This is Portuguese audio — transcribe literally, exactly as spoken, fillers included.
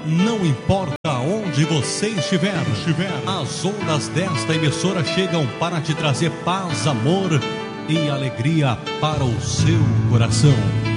Não importa onde você estiver, as ondas desta emissora chegam para te trazer paz, amor e alegria para o seu coração.